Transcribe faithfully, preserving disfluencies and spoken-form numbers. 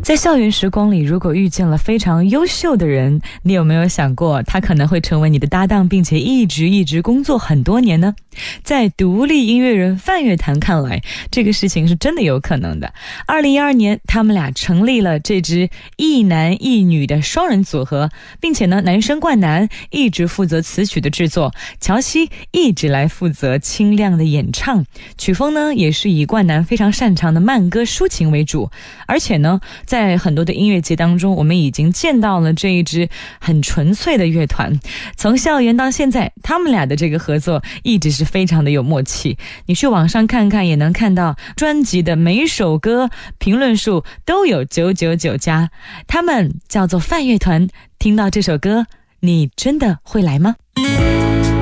在校园时光里，如果遇见了非常优秀的人，你有没有想过他可能会成为你的搭档，并且一直一直工作很多年呢？在独立音乐人范乐团看来，这个事情是真的有可能的。二零一二年，他们俩成立了这支一男一女的双人组合，并且呢，男生冠南一直负责词曲的制作，乔西一直来负责清亮的演唱，曲风呢也是以冠南非常擅长的慢歌抒情为主。而且呢，在很多的音乐节当中，我们已经见到了这一支很纯粹的乐团。从校园到现在，他们俩的这个合作一直是非常的有默契。你去网上看看，也能看到专辑的每首歌评论数都有九九九加。他们叫做范乐团，听到这首歌，你真的会来吗？